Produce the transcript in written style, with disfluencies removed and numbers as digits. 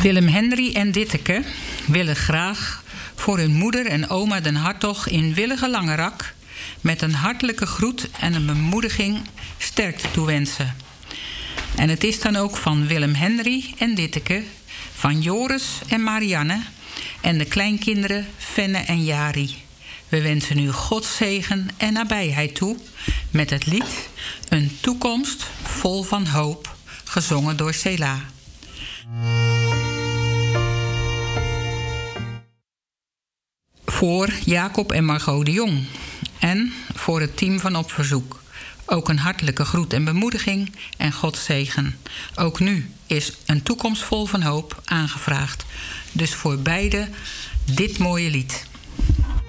Willem Henry en Ditteke willen graag voor hun moeder en oma den Hartog in Willige Langerak met een hartelijke groet en een bemoediging sterkte toewensen. En het is dan ook van Willem Henry en Ditteke, van Joris en Marianne en de kleinkinderen Fenne en Jari. We wensen u Gods zegen en nabijheid toe met het lied Een toekomst vol van hoop, gezongen door Sela. Voor Jacob en Margot de Jong en voor het team van Op Verzoek. Ook een hartelijke groet en bemoediging en Gods zegen. Ook nu is Een toekomst vol van hoop aangevraagd. Dus voor beide dit mooie lied.